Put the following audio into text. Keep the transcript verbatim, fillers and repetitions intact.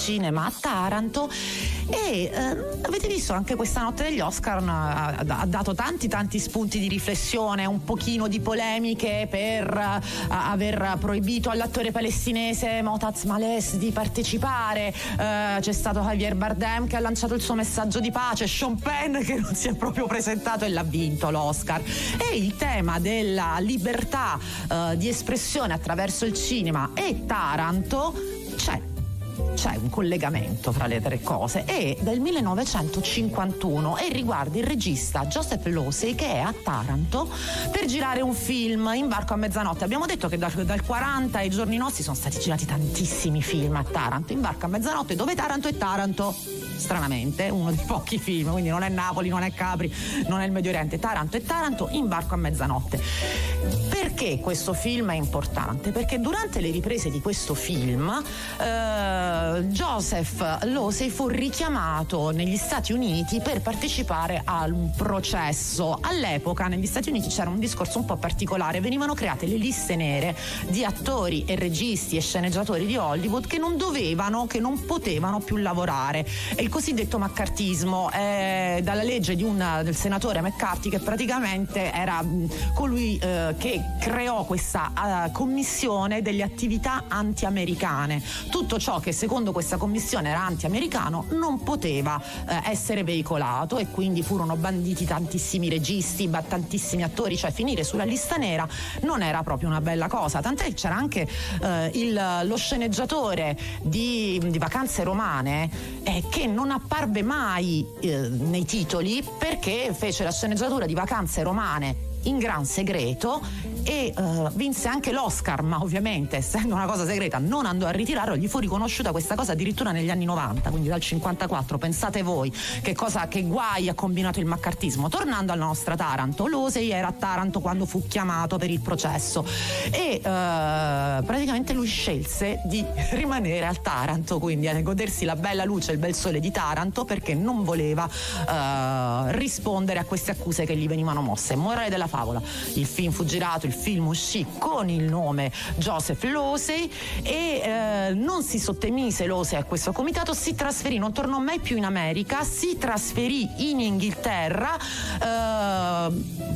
cinema a Taranto e eh, avete visto anche questa notte degli Oscar ha, ha dato tanti tanti spunti di riflessione, un pochino di polemiche per uh, aver proibito all'attore palestinese Motaz Males di partecipare, uh, c'è stato Javier Bardem che ha lanciato il suo messaggio di pace, Sean Penn che non si è proprio presentato e l'ha vinto l'Oscar, e il tema della libertà uh, di espressione attraverso il cinema e Taranto c'è c'è un collegamento fra le tre cose, è del millenovecentocinquantuno e riguarda il regista Joseph Losey che è a Taranto per girare un film, In varco a mezzanotte. Abbiamo detto che dal, dal quaranta ai giorni nostri sono stati girati tantissimi film a Taranto. In varco a mezzanotte, dove Taranto è Taranto, stranamente, uno dei pochi film, quindi non è Napoli, non è Capri, non è il Medio Oriente, Taranto è Taranto, In varco a mezzanotte. Perché questo film è importante? Perché durante le riprese di questo film eh, Joseph Losey fu richiamato negli Stati Uniti per partecipare a un processo. All'epoca negli Stati Uniti c'era un discorso un po' particolare, venivano create le liste nere di attori e registi e sceneggiatori di Hollywood che non dovevano, che non potevano più lavorare. È il cosiddetto maccartismo, eh, dalla legge di un, del senatore McCarthy, che praticamente era mh, colui eh, che creò questa uh, commissione delle attività anti-americane. Tutto ciò che secondo questa commissione era anti-americano non poteva eh, essere veicolato, e quindi furono banditi tantissimi registi, tantissimi attori, cioè finire sulla lista nera non era proprio una bella cosa, tant'è che c'era anche eh, il, lo sceneggiatore di, di Vacanze Romane eh, che non apparve mai eh, nei titoli perché fece la sceneggiatura di Vacanze Romane in gran segreto e uh, vinse anche l'Oscar, ma ovviamente essendo una cosa segreta non andò a ritirarlo, gli fu riconosciuta questa cosa addirittura negli anni novanta, quindi dal cinquantaquattro. Pensate voi che cosa, che guai ha combinato il maccartismo. Tornando alla nostra Taranto, Losey era a Taranto quando fu chiamato per il processo e uh, praticamente lui scelse di rimanere a Taranto, quindi a godersi la bella luce e il bel sole di Taranto, perché non voleva uh, rispondere a queste accuse che gli venivano mosse. Morale della favola: il film fu girato, il film uscì con il nome Joseph Losey e eh, non si sottomise Losey a questo comitato, si trasferì, non tornò mai più in America, si trasferì in Inghilterra, eh,